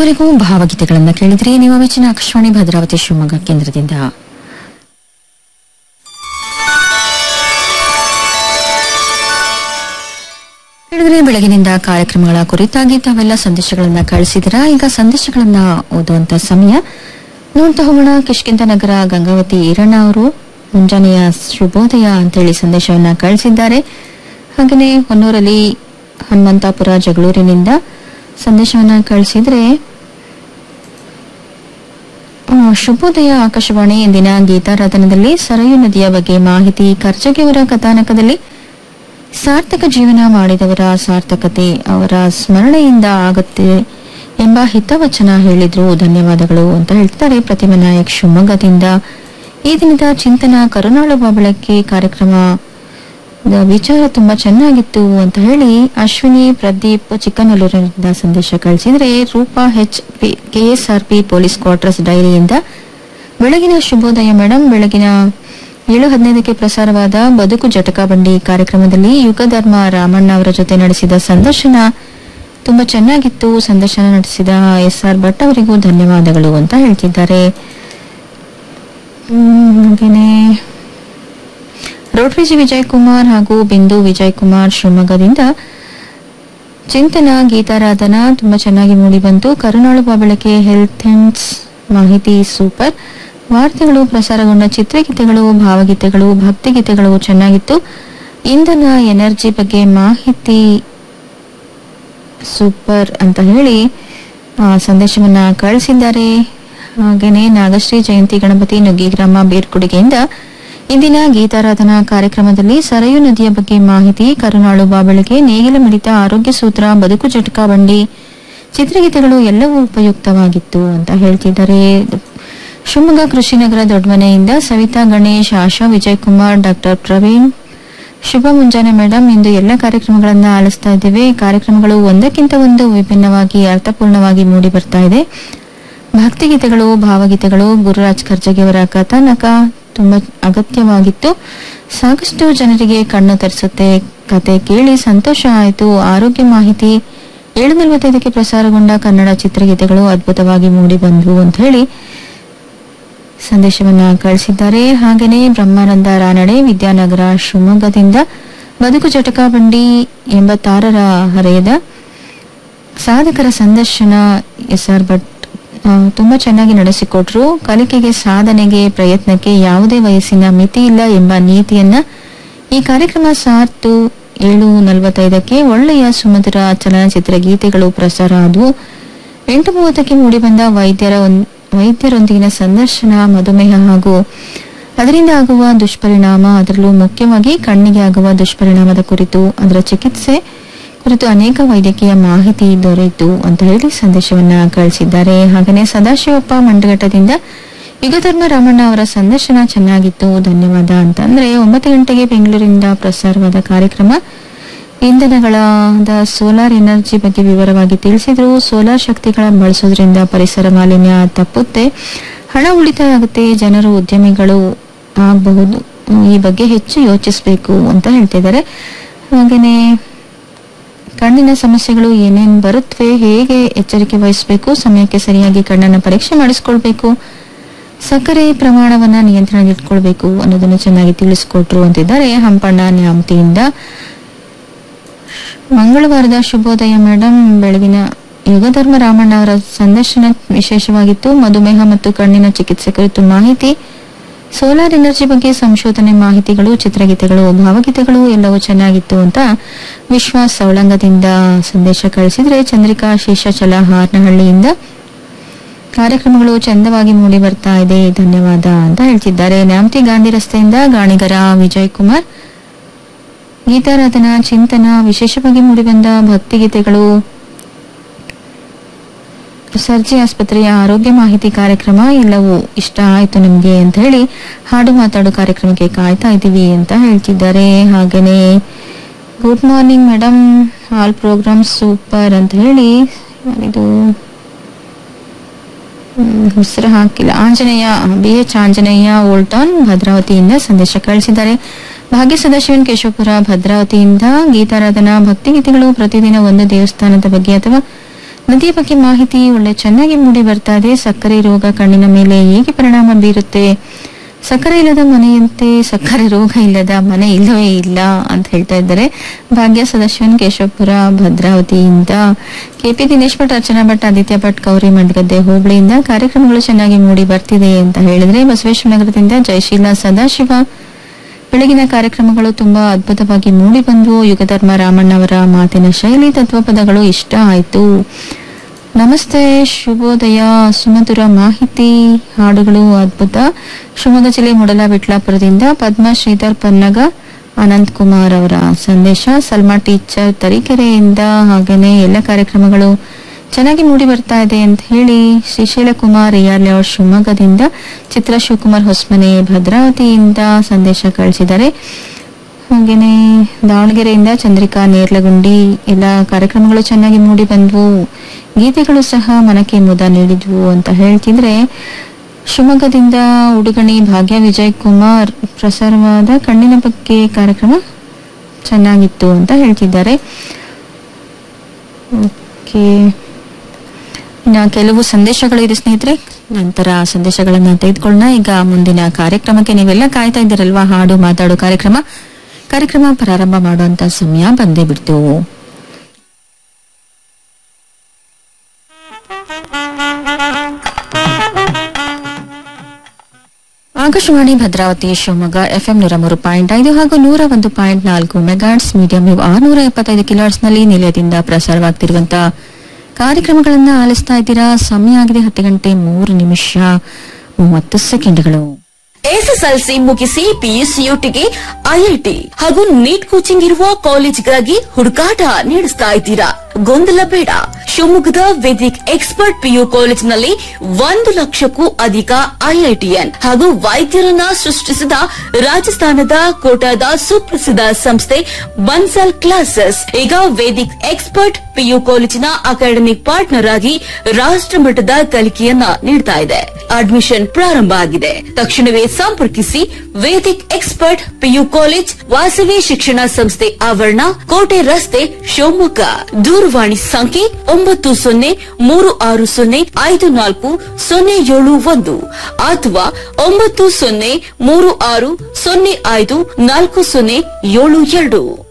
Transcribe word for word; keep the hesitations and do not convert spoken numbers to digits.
ಇದುವರೆಗೂ ಭಾವಗೀತೆಗಳನ್ನು ಕೇಳಿದ್ರಿ. ನಿಮ್ಮ ಮೆಚ್ಚಿನ ಆಕಾಶವಾಣಿ ಭದ್ರಾವತಿ ಶಿವಮೊಗ್ಗ ಕೇಂದ್ರದಿಂದ. ಹೇಳಿದ್ರೆ ಬೆಳಗಿನಿಂದ ಕಾರ್ಯಕ್ರಮಗಳ ಕುರಿತಾಗಿ ತಾವೆಲ್ಲ ಸಂದೇಶಗಳನ್ನ ಕಳಿಸಿದಿರಾ. ಈಗ ಸಂದೇಶಗಳನ್ನ ಓದುವಂತ ಸಮಯ. ನೋಡ್ತಾ ಹೋಗೋಣ. ಕಿಷ್ಕಿಂತ ನಗರ ಗಂಗಾವತಿ ಈರಣ್ಣ ಅವರು ಮುಂಜಾನೆಯ ಶುಭೋದಯ ಅಂತೇಳಿ ಸಂದೇಶವನ್ನ ಕಳಿಸಿದ್ದಾರೆ. ಹಾಗೆಯೇ ಹೊನ್ನೂರಲ್ಲಿ ಹನುಮಂತಾಪುರ ಜಗಳೂರಿನಿಂದ ಸಂದೇಶವನ್ನ ಕಳಿಸಿದ್ರೆ, ಶುಭೋದಯ ಆಕಾಶವಾಣಿ. ಇಂದಿನ ಗೀತಾರಾಧನದಲ್ಲಿ ಸರಯು ನದಿಯ ಬಗ್ಗೆ ಮಾಹಿತಿ, ಕರ್ಜಗಿಯವರ ಕಥಾನಕದಲ್ಲಿ ಸಾರ್ಥಕ ಜೀವನ ಮಾಡಿದವರ ಸಾರ್ಥಕತೆ ಅವರ ಸ್ಮರಣೆಯಿಂದ ಆಗುತ್ತೆ ಎಂಬ ಹಿತವಚನ ಹೇಳಿದ್ರು. ಧನ್ಯವಾದಗಳು ಅಂತ ಹೇಳ್ತಾರೆ ಪ್ರತಿಮಾ ನಾಯಕ್ ಶಿವಮೊಗ್ಗದಿಂದ. ಈ ದಿನದ ಚಿಂತನ ಕರುನಾಳು ಬಾಬಳಕೆ ಕಾರ್ಯಕ್ರಮ ವಿಚಾರ ತುಂಬಾ ಚೆನ್ನಾಗಿತ್ತು ಅಂತ ಹೇಳಿ ಅಶ್ವಿನಿ ಪ್ರದೀಪ್ ಚಿಕ್ಕನಲ್ಲೂರಿನಿಂದ ಸಂದೇಶ ಕಳಿಸಿದ್ರೆ, Roopa H P KSRP police quarters ಡೈರಿಯಿಂದ ಬೆಳಗಿನ ಶುಭೋದಯ ಮೇಡಮ್. ಬೆಳಗಿನ ಏಳು ಹದಿನೈದಕ್ಕೆ ಪ್ರಸಾರವಾದ ಬದುಕು ಜಟಕಾ ಬಂಡಿ ಕಾರ್ಯಕ್ರಮದಲ್ಲಿ ಯುಗಧರ್ಮ ರಾಮಣ್ಣ ಅವರ ಜೊತೆ ನಡೆಸಿದ ಸಂದರ್ಶನ ತುಂಬಾ ಚೆನ್ನಾಗಿತ್ತು. ಸಂದರ್ಶನ ನಡೆಸಿದ ಎಸ್ ಆರ್ ಭಟ್ ಅವರಿಗೂ ಧನ್ಯವಾದಗಳು ಅಂತ ಹೇಳ್ತಿದ್ದಾರೆ. ಹಾಗೇನೆ ರೋಟರಿಜಿ ವಿಜಯ್ ಕುಮಾರ್ ಹಾಗೂ ಬಿಂದು ವಿಜಯ್ ಕುಮಾರ್ ಶಿವಮೊಗ್ಗದಿಂದ ಚಿಂತನ ಗೀತಾರಾಧನಾ ತುಂಬಾ ಚೆನ್ನಾಗಿ ಮೂಡಿ ಬಂತು. ಕರುನಾಳು ಬಾಬಳಕೆ ಹೆಲ್ತ್ ಹಿಂಟ್ಸ್ ಮಾಹಿತಿ ಸೂಪರ್. ವಾರ್ತೆಗಳು ಪ್ರಸಾರಗೊಂಡ ಚಿತ್ರಗೀತೆಗಳು, ಭಾವಗೀತೆಗಳು, ಭಕ್ತಿಗೀತೆಗಳು ಚೆನ್ನಾಗಿತ್ತು. ಇಂಧನ ಎನರ್ಜಿ ಬಗ್ಗೆ ಮಾಹಿತಿ ಸೂಪರ್ ಅಂತ ಹೇಳಿ ಸಂದೇಶವನ್ನ ಕಳಿಸಿದ್ದಾರೆ. ಹಾಗೇನೆ ನಾಗಶ್ರೀ ಜಯಂತಿ ಗಣಪತಿ ನುಗ್ಗಿಗ್ರಾಮ ಬೇರ್ಕುಡಿಗೆಯಿಂದ ಇಂದಿನ ಗೀತಾರಾಧನಾ ಕಾರ್ಯಕ್ರಮದಲ್ಲಿ ಸರಯು ನದಿಯ ಬಗ್ಗೆ ಮಾಹಿತಿ, ಕರುನಾಳು ಬಾಬಳಿಗೆ ನೇಗಿಲ ಮಿಡಿತ, ಆರೋಗ್ಯ ಸೂತ್ರ, ಬದುಕು ಜಟಕಾ ಬಂಡಿ, ಚಿತ್ರಗೀತೆಗಳು ಎಲ್ಲವೂ ಉಪಯುಕ್ತವಾಗಿತ್ತು ಅಂತ ಹೇಳ್ತಿದ್ದಾರೆ. ಶಿವಮೊಗ್ಗ ಕೃಷಿನಗರ ದೊಡ್ಡಮನೆಯಿಂದ ಸವಿತಾ ಗಣೇಶ್, ಆಶಾ ವಿಜಯ್ ಕುಮಾರ್, ಡಾಕ್ಟರ್ ಪ್ರವೀಣ್ ಶುಭ ಮುಂಜಾನೆ ಮೇಡಮ್. ಇಂದು ಎಲ್ಲ ಕಾರ್ಯಕ್ರಮಗಳನ್ನ ಆಲಿಸ್ತಾ ಇದ್ದೇವೆ. ಕಾರ್ಯಕ್ರಮಗಳು ಒಂದಕ್ಕಿಂತ ಒಂದು ವಿಭಿನ್ನವಾಗಿ ಅರ್ಥಪೂರ್ಣವಾಗಿ ಮೂಡಿ ಬರ್ತಾ ಇದೆ. ಭಕ್ತಿಗೀತೆಗಳು, ಭಾವಗೀತೆಗಳು, ಗುರುರಾಜ್ ಖರ್ಜಗಿಯವರ ಕಥಾನಕ ತುಂಬಾ ಅಗತ್ಯವಾಗಿತ್ತು. ಸಾಕಷ್ಟು ಜನರಿಗೆ ಕಣ್ಣು ತರಿಸುತ್ತೆ. ಕತೆ ಕೇಳಿ ಸಂತೋಷ ಆಯಿತು. ಆರೋಗ್ಯ ಮಾಹಿತಿ ಏಳು ನಲವತ್ತೈದಕ್ಕೆ ಪ್ರಸಾರಗೊಂಡ ಕನ್ನಡ ಚಿತ್ರಗೀತೆಗಳು ಅದ್ಭುತವಾಗಿ ಮೂಡಿ ಬಂದ್ವು ಅಂತ ಹೇಳಿ ಸಂದೇಶವನ್ನ ಕಳಿಸಿದ್ದಾರೆ. ಹಾಗೇನೆ ಬ್ರಹ್ಮಾನಂದ ರಾನಡೆ ವಿದ್ಯಾನಗರ ಶಿವಮೊಗ್ಗದಿಂದ ಬದುಕು ಜಟಕಾ ಬಂಡಿ ಎಂಬತ್ತಾರರ ಹರೆಯದ ಸಾಧಕರ ಸಂದರ್ಶನ ಎಸ್ ಆರ್ ಭಟ್ ತುಂಬಾ ಚೆನ್ನಾಗಿ ನಡೆಸಿಕೊಟ್ರು. ಕಲಿಕೆಗೆ, ಸಾಧನೆಗೆ, ಪ್ರಯತ್ನಕ್ಕೆ ಯಾವುದೇ ವಯಸ್ಸಿನ ಮಿತಿ ಇಲ್ಲ ಎಂಬ ನೀತಿಯನ್ನ ಈ ಕಾರ್ಯಕ್ರಮ ಸಾರ್ತು. ಏಳು ನಲವತ್ತೈದಕ್ಕೆ ಒಳ್ಳೆಯ ಸುಮಧುರ ಚಲನಚಿತ್ರ ಗೀತೆಗಳು ಪ್ರಸಾರ ಆದವು. ಎಂಟು ಮೂವತ್ತಕ್ಕೆ ಮೂಡಿಬಂದ ವೈದ್ಯರ ವೈದ್ಯರೊಂದಿಗಿನ ಸಂದರ್ಶನ, ಮಧುಮೇಹ ಹಾಗೂ ಅದರಿಂದ ಆಗುವ ದುಷ್ಪರಿಣಾಮ, ಅದರಲ್ಲೂ ಮುಖ್ಯವಾಗಿ ಕಣ್ಣಿಗೆ ಆಗುವ ದುಷ್ಪರಿಣಾಮದ ಕುರಿತು, ಅದರ ಚಿಕಿತ್ಸೆ ಕುರಿತು ಅನೇಕ ವೈದ್ಯಕೀಯ ಮಾಹಿತಿ ದೊರೆಯಿತು ಅಂತ ಹೇಳಿ ಸಂದೇಶವನ್ನ ಕಳಿಸಿದ್ದಾರೆ. ಹಾಗೆಯೇ ಸದಾಶಿವಪ್ಪ ಮಂಡಘಟ್ಟದಿಂದ ಯುಗಧರ್ಮ ರಾಮಣ್ಣ ಅವರ ಸಂದರ್ಶನ ಚೆನ್ನಾಗಿತ್ತು, ಧನ್ಯವಾದ ಅಂತ. ಅಂದ್ರೆ ಒಂಬತ್ತು ಗಂಟೆಗೆ ಬೆಂಗಳೂರಿನಿಂದ ಪ್ರಸಾರವಾದ ಕಾರ್ಯಕ್ರಮ ಇಂಧನಗಳಾದ ಸೋಲಾರ್ ಎನರ್ಜಿ ಬಗ್ಗೆ ವಿವರವಾಗಿ ತಿಳಿಸಿದ್ರು. ಸೋಲಾರ್ ಶಕ್ತಿಗಳ ಬಳಸೋದ್ರಿಂದ ಪರಿಸರ ಮಾಲಿನ್ಯ ತಪ್ಪುತ್ತೆ, ಹಣ ಉಳಿತಾಯ ಆಗುತ್ತೆ, ಜನರು ಉದ್ಯಮಿಗಳು ಆಗಬಹುದು. ಈ ಬಗ್ಗೆ ಹೆಚ್ಚು ಯೋಚಿಸಬೇಕು ಅಂತ ಹೇಳ್ತಿದ್ದಾರೆ. ಹಾಗೇನೆ ಕಣ್ಣಿನ ಸಮಸ್ಯೆಗಳು ಏನೇನ್ ಬರುತ್ತವೆ, ಹೇಗೆ ಎಚ್ಚರಿಕೆ ವಹಿಸಬೇಕು, ಸಮಯಕ್ಕೆ ಸರಿಯಾಗಿ ಕಣ್ಣನ್ನ ಪರೀಕ್ಷೆ ಮಾಡಿಸ್ಕೊಳ್ಬೇಕು, ಸಕ್ಕರೆ ಪ್ರಮಾಣವನ್ನ ನಿಯಂತ್ರಣದಲ್ಲಿಟ್ಕೊಳ್ಬೇಕು ಅನ್ನೋದನ್ನು ಚೆನ್ನಾಗಿ ತಿಳಿಸ್ಕೊಟ್ರು ಅಂತಿದ್ದಾರೆ. ಹಂಪಣ್ಣ ನ್ಯಾಮತಿಯಿಂದ ಮಂಗಳವಾರದ ಶುಭೋದಯ ಮೇಡಮ್. ಬೆಳಗಿನ ಯುಗಧರ್ಮ ರಾಮಣ್ಣ ಅವರ ಸಂದರ್ಶನ ವಿಶೇಷವಾಗಿತ್ತು. ಮಧುಮೇಹ ಮತ್ತು ಕಣ್ಣಿನ ಚಿಕಿತ್ಸೆ ಕುರಿತು ಮಾಹಿತಿ, ಸೋಲಾರ್ ಎನರ್ಜಿ ಬಗ್ಗೆ ಸಂಶೋಧನೆ ಮಾಹಿತಿಗಳು, ಚಿತ್ರಗೀತೆಗಳು, ಭಾವಗೀತೆಗಳು ಎಲ್ಲವೂ ಚೆನ್ನಾಗಿತ್ತು ಅಂತ ವಿಶ್ವಾಸ್ ಸವಳಂಗದಿಂದ ಸಂದೇಶ ಕಳಿಸಿದ್ರೆ, ಚಂದ್ರಿಕಾ ಶೇಷಾಚಲ ಹಾರನಹಳ್ಳಿಯಿಂದ ಕಾರ್ಯಕ್ರಮಗಳು ಚಂದವಾಗಿ ಮೂಡಿ ಬರ್ತಾ ಇದೆ, ಧನ್ಯವಾದ ಅಂತ ಹೇಳ್ತಿದ್ದಾರೆ. ನ್ಯಾಮತಿ ಗಾಂಧಿ ರಸ್ತೆಯಿಂದ ಗಾಣಿಗರ ವಿಜಯ್ ಕುಮಾರ್, ಗೀತಾರಾಧನಾ ಚಿಂತನ ವಿಶೇಷವಾಗಿ ಮೂಡಿಬಂದ ಭಕ್ತಿಗೀತೆಗಳು, ಸರ್ಜಿ ಆಸ್ಪತ್ರೆಯ ಆರೋಗ್ಯ ಮಾಹಿತಿ ಕಾರ್ಯಕ್ರಮ ಎಲ್ಲವೂ ಇಷ್ಟ ಆಯ್ತು ನಮ್ಗೆ ಅಂತ ಹೇಳಿ ಹಾಡು ಮಾತಾಡು ಕಾರ್ಯಕ್ರಮಕ್ಕೆ ಕಾಯ್ತಾ ಇದ್ದೀವಿ ಅಂತ ಹೇಳ್ತಿದ್ದಾರೆ. ಹಾಗೇನೆ good morning madam, all program super ಅಂತ ಹೇಳಿ ಇದು ಹೆಸರು ಹಾಕಿಲ್ಲ, ಆಂಜನೇಯ ಬಿ ಎಚ್ ಆಂಜನೇಯ ಓಲ್ಟಾನ್ ಭದ್ರಾವತಿಯಿಂದ ಸಂದೇಶ ಕಳಿಸಿದ್ದಾರೆ. ಭಾಗ್ಯ ಸದಾಶಿವನ್ ಕೇಶವಪುರ ಭದ್ರಾವತಿಯಿಂದ ಗೀತಾರಾಧನಾ ಭಕ್ತಿಗೀತೆಗಳು ಪ್ರತಿದಿನ ಒಂದು ದೇವಸ್ಥಾನದ ಬಗ್ಗೆ ಅಥವಾ ನದಿಯ ಬಗ್ಗೆ ಮಾಹಿತಿ ಒಳ್ಳೆ ಚೆನ್ನಾಗಿ ಮೂಡಿ ಬರ್ತಾ ಇದೆ. ಸಕ್ಕರೆ ರೋಗ ಕಣ್ಣಿನ ಮೇಲೆ ಹೇಗೆ ಪರಿಣಾಮ ಬೀರುತ್ತೆ, ಸಕ್ಕರೆ ಇಲ್ಲದ ಮನೆಯಂತೆ ಸಕ್ಕರೆ ರೋಗ ಇಲ್ಲದ ಮನೆ ಇಲ್ಲವೇ ಇಲ್ಲ ಅಂತ ಹೇಳ್ತಾ ಇದ್ದಾರೆ. ಭಾಗ್ಯ ಸದಾಶಿವನ್ ಕೇಶವಪುರ ಭದ್ರಾವತಿಯಿಂದ. ಕೆಪಿ ದಿನೇಶ್ ಭಟ್, ಅರ್ಚನಾ ಭಟ್, ಆದಿತ್ಯ ಭಟ್, ಗೌರಿ ಮಂಡಗದ್ದೆ ಹೋಬಳಿಯಿಂದ ಕಾರ್ಯಕ್ರಮಗಳು ಚೆನ್ನಾಗಿ ಮೂಡಿ ಬರ್ತಿದೆ ಅಂತ ಹೇಳಿದ್ರೆ. ಬಸವೇಶ್ವರ ನಗರದಿಂದ ಜಯಶೀಲ ಸದಾಶಿವ, ಬೆಳಗಿನ ಕಾರ್ಯಕ್ರಮಗಳು ತುಂಬಾ ಅದ್ಭುತವಾಗಿ ಮೂಡಿ ಬಂದವು. ಯುಗಧರ್ಮ ರಾಮಣ್ಣವರ ಮಾತಿನ ಶೈಲಿ ತತ್ವಪದಗಳು ಇಷ್ಟ ಆಯ್ತು. ನಮಸ್ತೆ, ಶುಭೋದಯ, ಸುಮಧುರ ಮಾಹಿತಿ, ಹಾಡುಗಳು ಅದ್ಭುತ. ಶಿವಮೊಗ್ಗ ಜಿಲ್ಲೆ ಮೂಡಲ ವಿಟ್ಲಾಪುರದಿಂದ ಪದ್ಮ ಶ್ರೀಧರ್ ಪನ್ನಗ, ಅನಂತ್ ಕುಮಾರ್ ಅವರ ಸಂದೇಶ. ಸಲ್ಮಾ ಟೀಚರ್ ತರೀಕೆರೆಯಿಂದ, ಹಾಗೇನೆ ಎಲ್ಲ ಕಾರ್ಯಕ್ರಮಗಳು ಚೆನ್ನಾಗಿ ಮೂಡಿ ಬರ್ತಾ ಇದೆ ಅಂತ ಹೇಳಿ ಶ್ರೀಶೈಲ ಕುಮಾರ್ ಎಆರ್ ಲೇಔಟ್ ಶಿವಮೊಗ್ಗದಿಂದ, ಚಿತ್ರ ಶಿವಕುಮಾರ್ ಹೊಸಮನೆ ಭದ್ರಾವತಿಯಿಂದ ಸಂದೇಶ ಕಳಿಸಿದ್ದಾರೆ. ಹಾಗೇನೆ ದಾವಣಗೆರೆಯಿಂದ ಚಂದ್ರಿಕಾ ನೇರ್ಲಗುಂಡಿ, ಎಲ್ಲ ಕಾರ್ಯಕ್ರಮಗಳು ಚೆನ್ನಾಗಿ ಮೂಡಿ ಬಂದ್ವು, ಗೀತೆಗಳು ಸಹ ಮನಕ್ಕೆ ಮುದ ನೀಡಿದ್ವು ಅಂತ ಹೇಳ್ತಿದ್ರೆ. ಶಿವಮೊಗ್ಗದಿಂದ ಉಡುಗಣಿ ಭಾಗ್ಯ ವಿಜಯ್ ಕುಮಾರ್, ಪ್ರಸಾರವಾದ ಕಣ್ಣಿನ ಬಗ್ಗೆ ಕಾರ್ಯಕ್ರಮ ಚೆನ್ನಾಗಿತ್ತು ಅಂತ ಹೇಳ್ತಿದ್ದಾರೆ. ಓಕೆ, ಇನ್ನು ಕೆಲವು ಸಂದೇಶಗಳು ಇದೆ ಸ್ನೇಹಿತರೆ, ನಂತರ ಸಂದೇಶಗಳನ್ನ ತೆಗೆದುಕೊಳ್ಳೋಣ. ಈಗ ಮುಂದಿನ ಕಾರ್ಯಕ್ರಮಕ್ಕೆ ನೀವೆಲ್ಲ ಕಾಯ್ತಾ ಇದ್ದೀರಲ್ವಾ, ಹಾಡು ಮಾತಾಡು ಕಾರ್ಯಕ್ರಮ ಕಾರ್ಯಕ್ರಮ ಪ್ರಾರಂಭ ಮಾಡುವಂತ ಸಮಯ ಬಂದೇ ಬಿಡ್ತು. ಆಕಾಶವಾಣಿ ಭದ್ರಾವತಿ ಶಿವಮೊಗ್ಗ ಎಫ್ಎಂ ನೂರ ಮೂರು ಪಾಯಿಂಟ್ ಐದು ಹಾಗೂ ನೂರ ಒಂದು ಪಾಯಿಂಟ್ ನಾಲ್ಕು ಮೆಗಾಟ್ಸ್ ಮೀಡಿಯಂ ವೇವ್ ಆರುನೂರ ಎಪ್ಪತ್ತೈದು ಕಿಲೋಟ್ಸ್ ನಲ್ಲಿ ನಿಲಯದಿಂದ ಪ್ರಸಾರವಾಗ್ತಿರುವಂತಹ ಕಾರ್ಯಕ್ರಮಗಳನ್ನ ಆಲಿಸ್ತಾ ಇದ್ದೀರಾ. ಸಮಯ ಆಗಿದೆ ಹತ್ತು ಗಂಟೆ ಮೂರು ನಿಮಿಷ ಮೂವತ್ತು ಸೆಕೆಂಡ್ಗಳು. ಎಸ್ಎಸ್ಎಲ್ಸಿ ಮುಗಿಸಿ ಪಿಯುಸಿಯುಟಿಗೆ ಐಐಟಿ ಹಾಗೂ ನೀಟ್ ಕೋಚಿಂಗ್ ಇರುವ ಕಾಲೇಜ್ಗಾಗಿ ಹುಡುಕಾಟ ನಡೆಸ್ತಾ ಇದ್ದೀರಾ? ಗೊಂದಲ ಬೇಡ. ಶಿವಮೊಗ್ಗದ ವೇದಿಕ್ ಎಕ್ಸ್ಪರ್ಟ್ ಪಿಯು ಕಾಲೇಜಿನಲ್ಲಿ ಒಂದು ಲಕ್ಷಕ್ಕೂ ಅಧಿಕ ಐಐಟಿಎನ್ ಹಾಗೂ ವೈದ್ಯರನ್ನ ಸೃಷ್ಟಿಸಿದ ರಾಜಸ್ಥಾನದ ಕೋಟಾದ ಸುಪ್ರಸಿದ್ಧ ಸಂಸ್ಥೆ ಬನ್ಸಲ್ ಕ್ಲಾಸಸ್ ಈಗ ವೇದಿಕ್ ಎಕ್ಸ್ಪರ್ಟ್ ಪಿಯು ಕಾಲೇಜಿನ ಅಕಾಡೆಮಿಕ್ ಪಾರ್ಟ್ನರ್ ಆಗಿ ರಾಷ್ಟ್ರಮಟ್ಟದ ಕಲಿಕೆಯನ್ನ ನೀಡ್ತಾ ಇದೆ. ಅಡ್ಮಿಷನ್ ಪ್ರಾರಂಭ ಆಗಿದೆ. ತಕ್ಷಣವೇ ಸಂಪರ್ಕಿಸಿ Vedic expert PU college, Vasavi ಶಿಕ್ಷಣ ಸಂಸ್ಥೆ ಆವರಣ, ಕೋಟೆ ರಸ್ತೆ, ಶಿವಮೊಗ್ಗ. ದೂರವಾಣಿ ಸಂಖ್ಯೆ ಒಂಬತ್ತು ಸೊನ್ನೆ ಮೂರು ಆರು ಸೊನ್ನೆ ಐದು ನಾಲ್ಕು ಸೊನ್ನೆ ಏಳು ಒಂದು ಅಥವಾ ಒಂಬತ್ತು ಸೊನ್ನೆ ಮೂರು ಆರು ಸೊನ್ನೆ ಐದು ನಾಲ್ಕು ಸೊನ್ನೆ ಏಳು ಎರಡು.